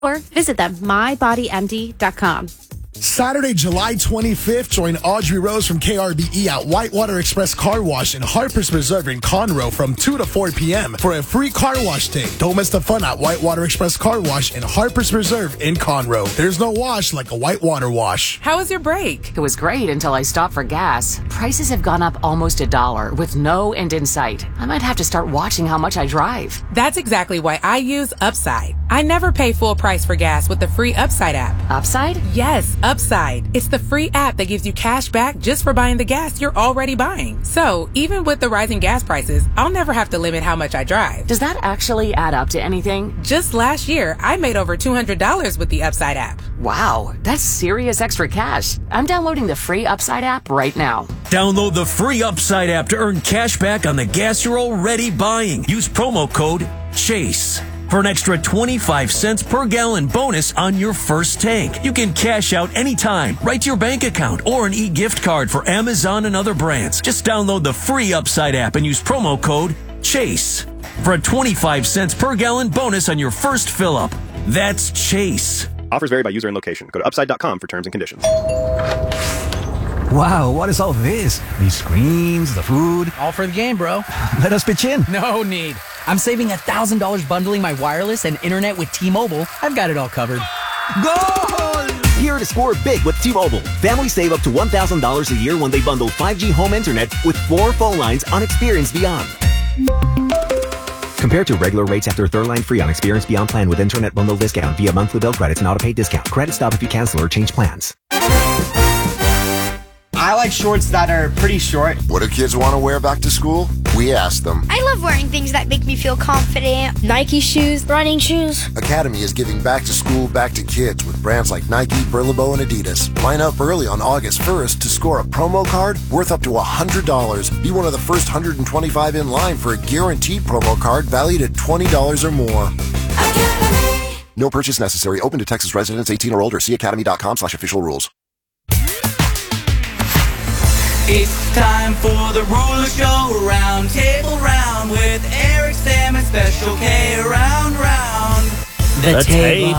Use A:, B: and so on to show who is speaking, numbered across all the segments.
A: or visit them, mybodymd.com.
B: Saturday, July 25th, join Audrey Rose from KRBE at Whitewater Express Car Wash in Harpers Reserve in Conroe from 2 to 4 p.m. for a free car wash day. Don't miss the fun at Whitewater Express Car Wash in Harpers Reserve in Conroe. There's no wash like a whitewater wash.
C: How was your break?
D: It was great until I stopped for gas. Prices have gone up almost $1 with no end in sight. I might have to start watching how much I drive.
C: That's exactly why I use Upside. I never pay full price for gas with the free Upside app.
D: Upside?
C: Yes, Upside. It's the free app that gives you cash back just for buying the gas you're already buying. So, even with the rising gas prices, I'll never have to limit how much I drive.
D: Does that actually add up to anything?
C: Just last year, I made over $200 with the Upside app.
D: Wow, that's serious extra cash. I'm downloading the free Upside app right now.
E: Download the free Upside app to earn cash back on the gas you're already buying. Use promo code CHASE for an extra 25 cents per gallon bonus on your first tank. You can cash out anytime, right to your bank account, or an e-gift card for Amazon and other brands. Just download the free Upside app and use promo code CHASE for a 25 cents per gallon bonus on your first fill-up. That's CHASE.
F: Offers vary by user and location. Go to upside.com for terms and conditions.
G: Wow, what is all this? These screens, the food.
H: All for the game, bro.
G: Let us pitch in.
H: No need. I'm saving $1,000 bundling my wireless and internet with T-Mobile. I've got it all covered.
G: Goal!
I: Here to score big with T-Mobile. Families save up to $1,000 a year when they bundle 5G home internet with 4 phone lines on Experience Beyond. Compared to regular rates after third line free on Experience Beyond plan with internet bundle discount via monthly bill credits and auto-pay discount. Credit stop if you cancel or change plans.
J: I like shorts that are pretty short.
K: What do kids want to wear back to school? We asked them.
L: I love wearing things that make me feel confident. Nike shoes, running shoes.
K: Academy is giving back to school, back to kids with brands like Nike, Burlebo, and Adidas. Line up early on August 1st to score a promo card worth up to $100. Be one of the first 125 in line for a guaranteed promo card valued at $20 or more. Academy. No purchase necessary. Open to Texas residents 18 or older. See academy.com/official rules.
M: It's time for the Ruler Show Round Table Round with Eric, Sam, and Special K. Round.
N: The table.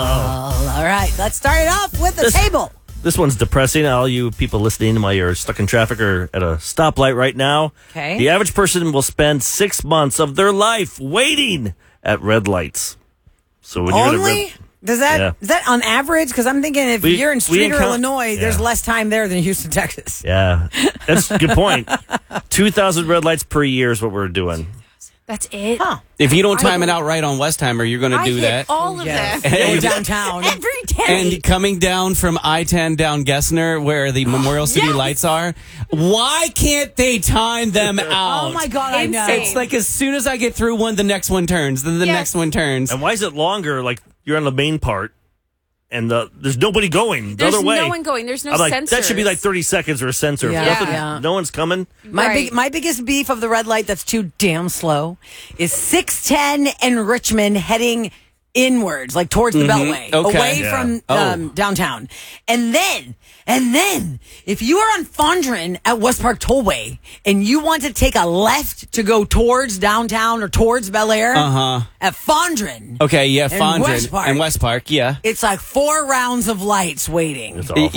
N: All right, let's start it off with the table.
O: This one's depressing. All you people listening while you're stuck in traffic or at a stoplight right now.
N: Okay.
O: The average person will spend 6 months of their life waiting at red lights. So when you're at a red...
N: Is that on average? Because I'm thinking if you're in Streeter, Illinois, there's less time there than Houston, Texas.
O: Yeah, that's a good point. 2,000 red lights per year is what we're doing.
A: That's it?
N: Huh.
P: If you don't time it out right on Westheimer, you're going to do that.
A: all of them.
N: Downtown.
A: Every day.
P: And coming down from I-10 down Gessner, where the Memorial City lights are, why can't they time them out?
N: Oh, my God, I know.
P: It's like as soon as I get through one, the next one turns, then the next one turns.
O: And why is it longer? Like, you're on the main part, and there's nobody going the other way.
A: There's no one going. There's no sensors.
O: That should be like 30 seconds or a sensor. No one's coming.
N: My biggest beef of the red light that's too damn slow is 610 and Richmond heading inwards, like towards the Beltway, away from downtown. And then, if you are on Fondren at West Park Tollway and you want to take a left to go towards downtown or towards Bel Air, at Fondren.
P: Fondren and West Park,
N: it's like 4 rounds of lights waiting.
P: It's awful.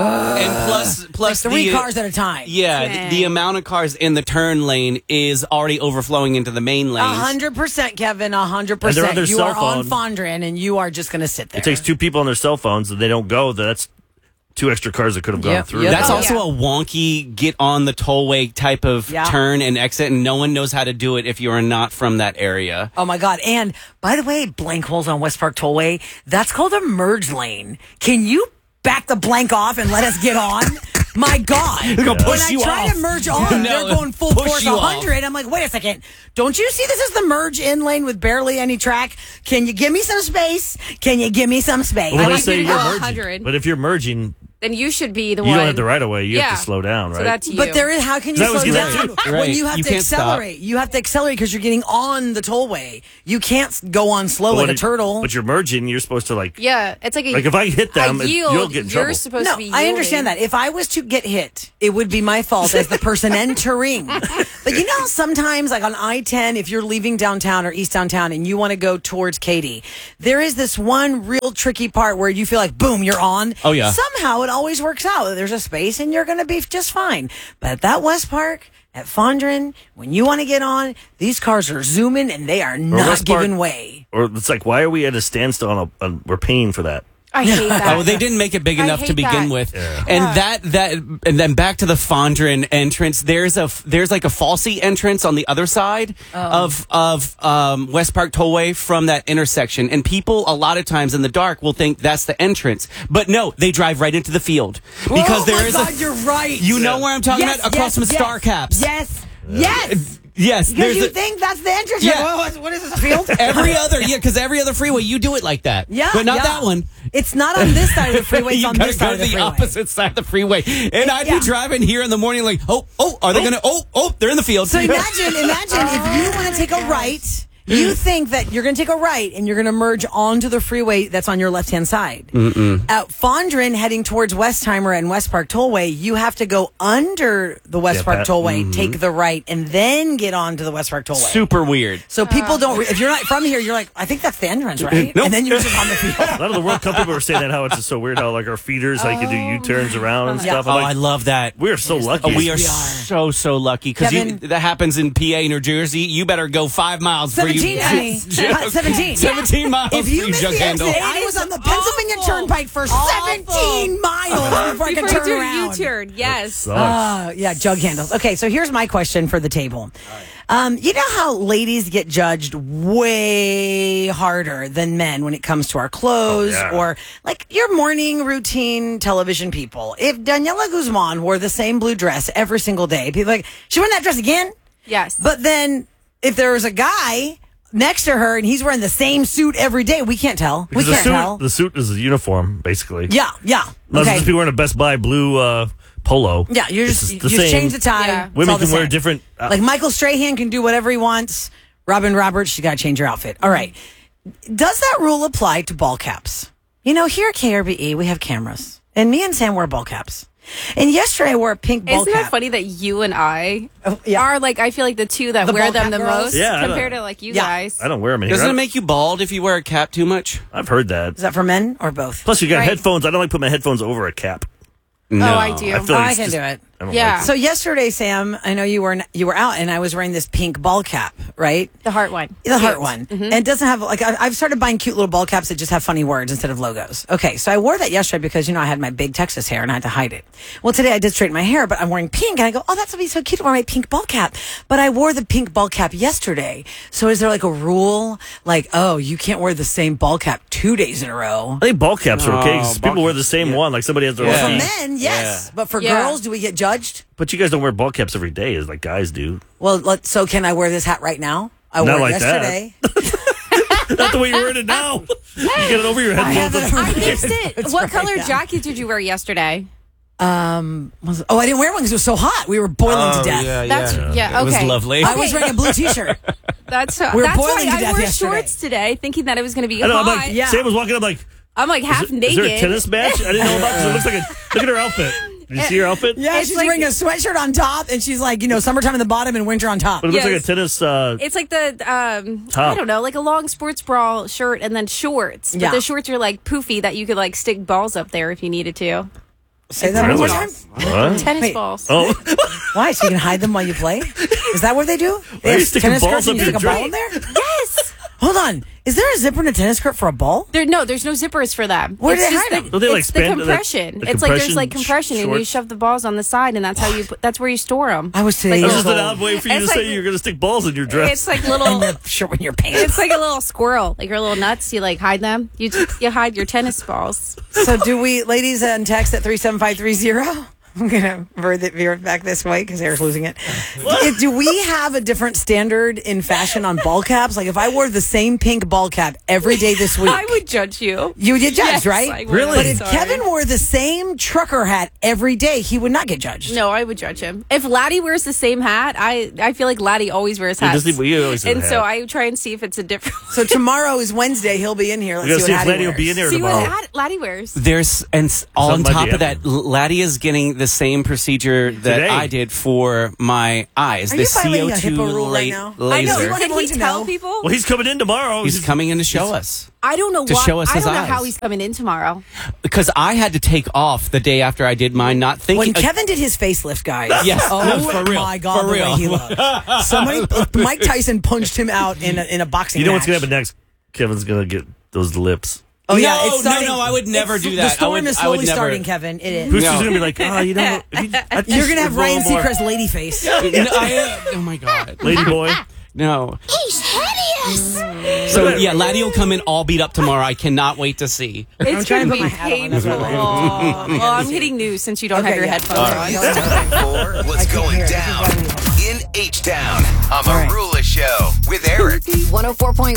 P: And plus
N: like 3 cars at a time.
P: The amount of cars in the turn lane is already overflowing into the main lanes.
N: 100%, Kevin, 100%. You are on Fondren and you are just going to sit there.
O: It takes 2 people on their cell phones and they don't go. That's 2 extra cars that could have gone through.
P: That's also a wonky get on the tollway type of turn and exit, and no one knows how to do it if you are not from that area.
N: Oh my God. And by the way, blank holes on West Park Tollway, that's called a merge lane. Can you back the blank off and let us get on? My God.
P: They're going to push
N: when
P: you
N: I try
P: off.
N: to merge on, they're going full force 100. I'm like, wait a second. Don't you see this is the merge in lane with barely any track? Can you give me some space? Can you give me some space?
O: Well, let's say you're merging. But if you're merging...
A: then you should be the
O: one.
A: one.
O: You don't have the right of way. You have to slow down, right?
A: So that's you.
N: But there is, how can you slow down when you have to accelerate? You have to accelerate because you're getting on the tollway. You can't go on slow like a turtle.
O: But you're merging. You're supposed to
A: it's like
O: if I hit them, you'll get in trouble.
A: You're supposed to be
N: I understand that. If I was to get hit, it would be my fault as the person entering But you know, sometimes like on I-10, if you're leaving downtown or east downtown and you want to go towards Katy, there is this one real tricky part where you feel like, boom, you're on.
P: Oh, yeah.
N: Somehow it always works out. There's a space and you're going to be just fine. But at that West Park, at Fondren, when you want to get on, these cars are zooming and they are not giving way.
O: Or it's like, why are we at a standstill we're paying for that?
A: I hate that.
P: Oh, they didn't make it big enough to begin with.
O: Yeah.
P: And and then back to the Fondren entrance. There's like a falsy entrance on the other side of West Park Tollway from that intersection. And people a lot of times in the dark will think that's the entrance. But no, they drive right into the field. Because
N: you're right.
P: You know where I'm talking about? Across from Star Caps.
N: Yes. Yes.
P: Yes,
N: because you think that's the entrance.
P: Yeah.
N: What is this, a field?
P: Because every other freeway you do it like that.
N: Yeah,
P: but not that one.
N: It's not on this side of the freeway. It's on this side of the freeway.
P: Opposite side of the freeway. And I'd be driving here in the morning, like, are they gonna? They're in the field.
N: So imagine if you want to take a right. You think that you're going to take a right and you're going to merge onto the freeway that's on your left-hand side. At Fondren, heading towards Westheimer and West Park Tollway, you have to go under the West Park Tollway, take the right, and then get onto the West Park Tollway.
P: Super weird.
N: So people don't... If you're not from here, you're like, I think that's the entrance, right? Nope. And then you're just on the field.
O: A lot of the World Cup people are saying that, how it's just so weird how like our feeders, how you can do U-turns around and stuff.
P: Oh, I love that.
O: We are so lucky.
P: We are so lucky. Because that happens in PA, New Jersey. You better go 5 miles for you.
N: 17
P: miles.
N: If you missed
P: jug
N: the
P: handle.
N: exit, I was on the Pennsylvania Turnpike for 17 miles before I could turn around.
A: U-turn, yes.
N: Yeah, jug handles. Okay, so here's my question for the table. You know how ladies get judged way harder than men when it comes to our clothes or like your morning routine television people. If Daniela Guzman wore the same blue dress every single day, people are like, she wearing that dress again?
A: Yes.
N: But then if there was a guy next to her and he's wearing the same suit every day, we can't tell.
O: Because the suit is a uniform, basically.
N: Yeah.
O: Not just be wearing a Best Buy blue polo.
N: Yeah, you just change the tie.
A: Yeah.
O: Women can wear different...
N: like Michael Strahan can do whatever he wants. Robin Roberts, she got to change her outfit. All right. Does that rule apply to ball caps? You know, here at KRBE, we have cameras. And me and Sam wear ball caps. And yesterday I wore a pink ball cap.
A: Isn't that funny that you and I are like, I feel like the two that wear them the most compared to like you guys.
O: I don't wear them anymore.
P: Doesn't it make you bald if you wear a cap too much?
O: I've heard that.
N: Is that for men or both?
O: Plus you got headphones. I don't like putting my headphones over a cap.
P: No.
A: Oh, I do.
N: I can do it.
A: Yeah.
N: So yesterday, Sam, I know you were out, and I was wearing this pink ball cap, right?
A: The heart one.
N: The heart one. Mm-hmm. And it doesn't have, like, I've started buying cute little ball caps that just have funny words instead of logos. Okay, so I wore that yesterday because, you know, I had my big Texas hair and I had to hide it. Well, today I did straighten my hair, but I'm wearing pink, and I go, oh, that's going to be so cute to wear my pink ball cap. But I wore the pink ball cap yesterday. So is there, like, a rule? Like, oh, you can't wear the same ball cap 2 days in a row?
O: I think ball caps are okay because people wear the same one. Like, somebody has their
N: For men, yes. Yeah. But for girls, do we get judged?
O: But you guys don't wear ball caps every day as like guys do.
N: Well, so can I wear this hat right now? I wore it yesterday.
O: Not the way you're wearing it now. You get it over your headphones.
A: I missed it.
N: That's
A: what color jacket did you wear yesterday?
N: I didn't wear one because it was so hot. We were boiling to death.
A: Okay.
P: It was lovely.
N: I was wearing a blue T-shirt.
A: That's
N: we were boiling to
A: I
N: death
A: wore
N: yesterday.
A: shorts today, thinking that it was going to be
O: hot.
A: hot.
O: Sam was walking up like,
A: I'm like half naked.
O: Is there a tennis match? I didn't know about because it looks like look at her outfit. Did you see her outfit?
N: Yeah, she's wearing a sweatshirt on top, and she's like, summertime in the bottom and winter on top.
O: But it looks like a tennis.
A: It's like the I don't know, like a long sports bra shirt and then shorts. But the shorts are like poofy that you could like stick balls up there if you needed to.
N: Say that one more time.
O: What?
A: Tennis balls.
O: Oh,
N: why? So you can hide them while you play? Is that what they do?
O: They have tennis balls
N: and you stick a ball in there?
A: Yes.
N: Hold on. Is there a zipper in a tennis skirt for a ball?
A: There's no zippers for them.
N: Where do they hide them?
A: It's the compression. It's like there's like compression, and you shove the balls on the side, and that's how that's where you store them.
N: I was today.
O: That's just an odd way for you to say you're going to stick balls in your dress.
A: It's like little
N: in your pants.
A: It's like a little squirrel, like your little nuts. You like hide them. You hide your tennis balls.
N: So do we, ladies, text at 37530? I'm going to veer it back this way because Eric's losing it. Do we have a different standard in fashion on ball caps? Like if I wore the same pink ball cap every day this week.
A: I would judge you.
N: You would get judged,
A: yes,
N: right?
O: Really?
N: But if Kevin wore the same trucker hat every day, he would not get judged.
A: No, I would judge him. If Laddie wears the same hat, I feel like Laddie always wears hats. So I try and see if it's a different.
N: So tomorrow is Wednesday. He'll be in here. Let's see what
O: Laddie will be in there tomorrow.
A: Laddie wears.
P: There's on top of that, Laddie is getting the same procedure that
O: Today.
P: I did for my eyes.
N: Are
P: the
N: you violating a
P: CO2
N: HIPAA rule right now? I know,
P: laser.
N: you
A: Can he tell people?
O: Well, he's coming in tomorrow.
P: He's coming in to show us.
A: I don't know
P: to
A: why.
P: show us
A: I
P: his
A: don't know
P: eyes.
A: how he's coming in tomorrow.
P: Because I had to take off the day after I did mine, not thinking.
N: When Kevin did his facelift, guys.
P: Yes.
N: Oh,
P: No, for real.
N: my God,
P: For
N: the
P: real.
N: way he looked. Somebody, Mike Tyson punched him out in a boxing
O: You know
N: match.
O: what's going to happen next? Kevin's going to get those lips.
N: Oh, yeah.
P: No,
N: It's starting,
P: no, I would never do that.
N: The storm
P: I would
N: is slowly
P: never.
N: starting, Kevin. It is.
O: Who's just going to be like, oh, you know,
N: You're going to have Ryan Seacrest lady face.
P: Oh, my God.
O: Lady boy.
P: No.
L: He's hideous.
P: So, yeah, Laddie will come in all beat up tomorrow. I cannot wait to see.
A: It's
N: trying
A: going
N: to
A: to
N: put
A: be
N: my hat on. That's
A: painful. Well, I'm hitting news since you don't have your headphones on.
Q: Time for What's Going Down in H-Town on The Rula Show with Eric.
L: 104.1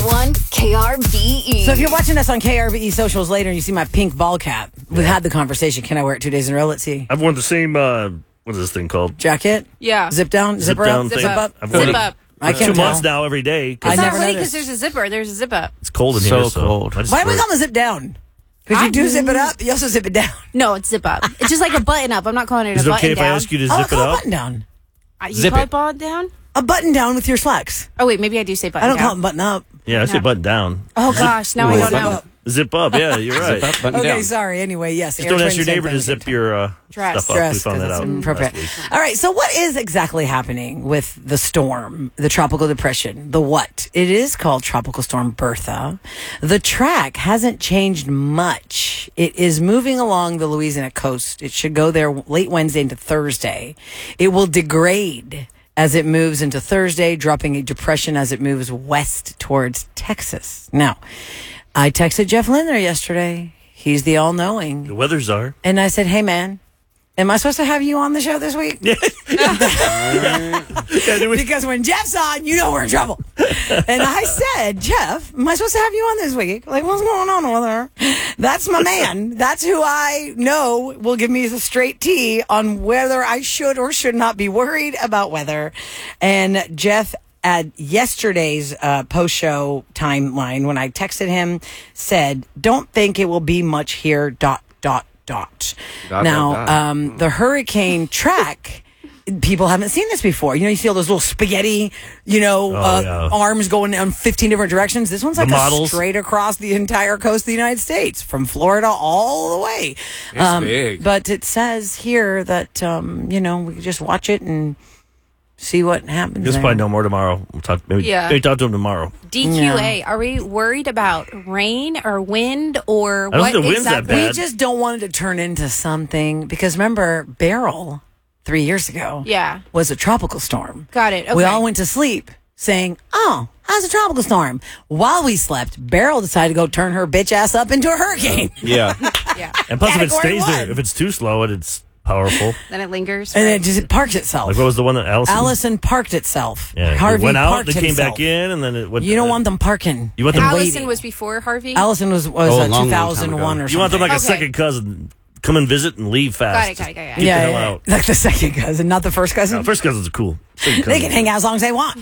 L: KRBE.
N: So if you're watching us on KRBE socials later and you see my pink ball cap, we've had the conversation. Can I wear it 2 days in a row? Let's see.
O: I've worn the same, what is this thing called?
N: Jacket?
A: Yeah.
N: Zip down?
O: Zip
N: Zipper
O: down
N: up?
O: thing.
N: Zip up?
O: I've worn
A: Zip
O: it
A: up.
N: I
O: for
N: can't
O: 2 months
N: tell.
O: now every day.
N: I
A: It's
O: 'cause
A: not
N: never
A: funny
N: noticed.
A: because there's a zipper. There's a zip up.
O: it's cold in
P: So
O: here.
P: cold.
O: I just
N: Why do we
O: wear
N: call them a zip down? Because you do zip it up, you also zip it down.
A: No, it's zip up. It's just like a button up. I'm not calling it
O: Is
A: a
O: it
A: button
O: okay if I
A: down.
O: ask you to
N: I'll
O: zip it
N: call a
O: up?
N: button down.
A: You
P: Zip
A: call
P: it.
A: it button down?
N: A button down with your slacks.
A: Oh, wait, maybe I do say button
N: I don't
A: down.
N: call it button up.
O: Yeah, I say button down.
A: Oh, gosh. Now I don't know.
O: Zip up. Yeah, you're right.
P: Zip up, button
N: Okay,
P: down.
N: sorry. Anyway, yes.
O: Just don't
N: Eric's
O: ask your
N: saying
O: neighbor to
N: things.
O: zip your
A: Dress.
O: stuff up.
N: Dress,
O: We found
N: 'cause
O: that
N: it's
O: out
N: inappropriate.
O: last week.
N: All right, so what is exactly happening with the storm, the tropical depression, the what? It is called Tropical Storm Bertha. The track hasn't changed much. It is moving along the Louisiana coast. It should go there late Wednesday into Thursday. It will degrade as it moves into Thursday, dropping a depression as it moves west towards Texas. Now, I texted Jeff Lindner yesterday. He's the all-knowing.
O: The weather czar.
N: And I said, hey, man, am I supposed to have you on the show this week? Because when Jeff's on, you know we're in trouble. And I said, Jeff, am I supposed to have you on this week? Like, what's going on with her? That's my man. That's who I know will give me the straight tea on whether I should or should not be worried about weather. And Jeff, at yesterday's post-show timeline, when I texted him, said, don't think it will be much here, ... Now, the hurricane track, people haven't seen this before. You know, you see all those little spaghetti, arms going down 15 different directions. This one's like straight across the entire coast of the United States, from Florida all the way.
P: It's big.
N: But it says here that, we can just watch it and see what happens.
O: You'll probably know more tomorrow. We'll talk. Maybe talk to him tomorrow.
A: DQA. Are we worried about rain or wind or
O: I don't
A: what
O: think the wind's that
A: exactly?
O: bad.
N: We just don't want it to turn into something because remember, Beryl 3 years ago was a tropical storm.
A: Got it. Okay.
N: We all went to sleep saying, oh, that's a tropical storm. While we slept, Beryl decided to go turn her bitch ass up into a hurricane.
P: Yeah.
O: And plus, if it
N: Category
O: stays there,
N: one.
O: if it's too slow, it's powerful.
A: Then it lingers.
N: And then it just parks itself.
O: Like what was the one that Allison
N: parked itself.
O: Yeah,
N: Harvey
O: it went out,
N: parked
O: they came
N: himself.
O: back in, and then it went.
N: You don't want them parking.
O: You want them
A: Allison was before Harvey?
N: Allison was
O: long
N: 2001 or something.
O: You want them like a second cousin. Come and visit and leave fast.
A: Got it.
O: Get the hell out.
N: Like the second cousin, not the first cousin.
O: No, first cousins are cool.
N: They can hang out as long as they want.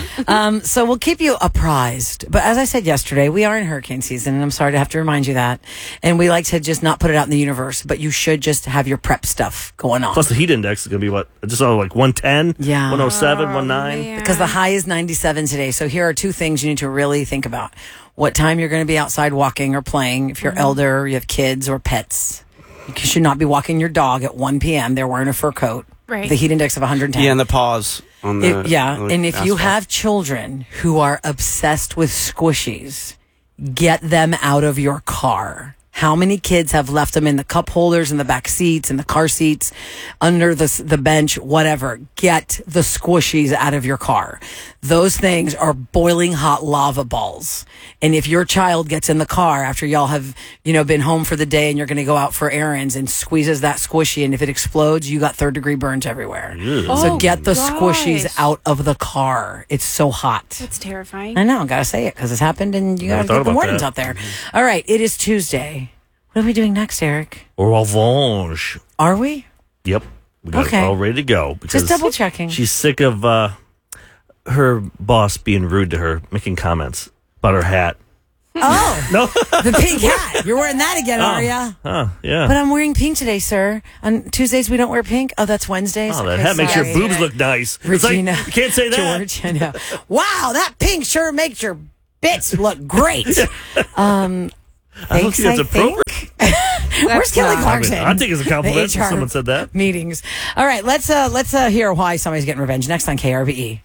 N: So we'll keep you apprised. But as I said yesterday, we are in hurricane season, and I'm sorry to have to remind you that. And we like to just not put it out in the universe, but you should just have your prep stuff going on.
O: Plus the heat index is going to be what? Just like 110,
N: Yeah.
O: 107, 19.
N: Because the high is 97 today. So here are two things you need to really think about. What time you're going to be outside walking or playing. If you're elder, you have kids or pets. You should not be walking your dog at 1 p.m. They're wearing a fur coat.
A: Right.
N: The heat index of 110.
P: Yeah, and the pause on the on the
N: and if you
P: asphalt.
N: have children who are obsessed with squishies, get them out of your car. How many kids have left them in the cup holders, in the back seats, in the car seats, under the bench, whatever? Get the squishies out of your car. Those things are boiling hot lava balls. And if your child gets in the car after y'all have, been home for the day and you're going to go out for errands and squeezes that squishy, and if it explodes, you got third-degree burns everywhere. So get the squishies out of the car. It's so hot.
A: That's terrifying.
N: I know, gotta say it because it's happened, and you gotta get the warnings out there. All right, it is Tuesday. What are we doing next, Eric?
O: Au revanche.
N: Are we?
O: Yep. We got it all ready to go.
N: Just double checking.
O: She's sick of her boss being rude to her, making comments about her hat.
N: Oh,
O: no,
N: the pink hat. You're wearing that again, are ya?
O: Yeah.
N: But I'm wearing pink today, sir. On Tuesdays we don't wear pink. Oh, that's Wednesdays.
O: Oh, that hat makes your boobs look nice.
N: Regina,
O: it's like, you can't say that.
N: George, I know. Wow, that pink sure makes your bits look great.
O: I don't think that's appropriate.
N: Where's Kelly Clarkson?
O: I think it's a compliment if someone said that.
N: Meetings. All right, let's hear why somebody's getting revenge next on KRBE.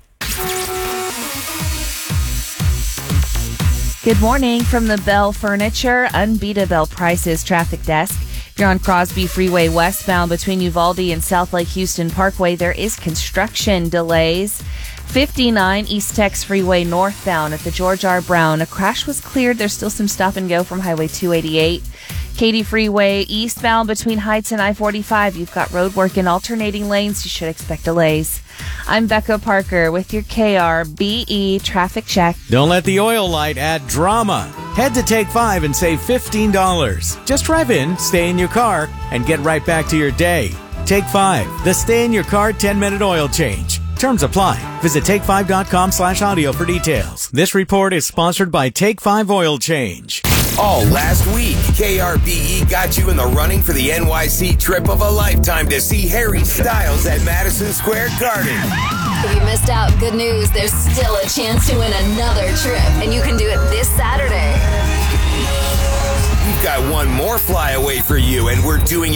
R: Good morning from the Bell Furniture Unbeatable Prices Traffic Desk. If you're on Crosby Freeway westbound between Uvalde and South Lake Houston Parkway, there is construction delays. 59 East Tex Freeway northbound at the George R. Brown. A crash was cleared. There's still some stop and go from Highway 288. Katy Freeway eastbound between Heights and I-45. You've got road work in alternating lanes. You should expect delays. I'm Becca Parker with your KRBE traffic check.
S: Don't let the oil light add drama. Head to Take 5 and save $15. Just drive in, stay in your car, and get right back to your day. Take 5, the stay in your car 10-minute oil change. Terms apply. Visit take5.com/audio for details. This report is sponsored by Take 5 Oil Change.
Q: All last week, KRBE got you in the running for the NYC trip of a lifetime to see Harry Styles at Madison Square Garden.
T: If you missed out, good news, there's still a chance to win another trip, and you can do it this Saturday.
Q: We've got one more flyaway for you, and we're doing it